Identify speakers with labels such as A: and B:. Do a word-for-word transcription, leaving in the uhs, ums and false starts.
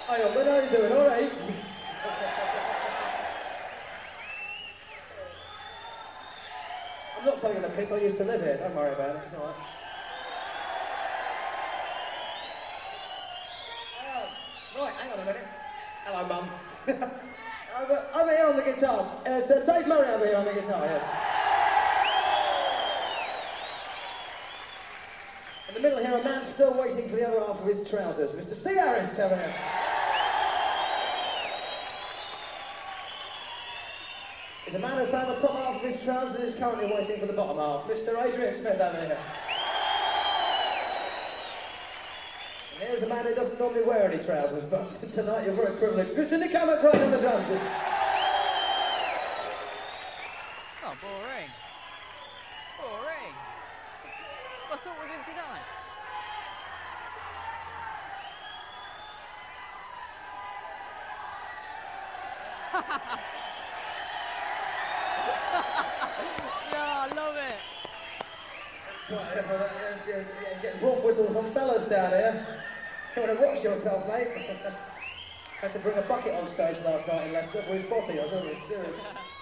A: Hi, Uncle, how are you doing? All right? I'm not telling you the place I used to live here. Don't worry about it. It's all right. Uh, right, hang on a minute. Hello, Mum. over, over here on the guitar. Uh, it's uh, Dave Murray over here on the guitar, yes. In the middle here, a man still waiting for the other half of his trousers. Mister Steve Harris over here. There's a man who found the top half of his trousers and is currently waiting for the bottom half. Mister Adrian Smith over here. And here's a man who doesn't normally wear any trousers, but tonight you're very privileged. Mister Nick Hammett right on the drums.
B: Oh, boring. Boring. What's up with him tonight? Yeah, I love it.
A: Yes, yes, yeah, getting wolf whistles from fellas down here. You want to watch yourself, mate. Had to bring a bucket on stage last night in Leicester for his body, I don't know, it's serious.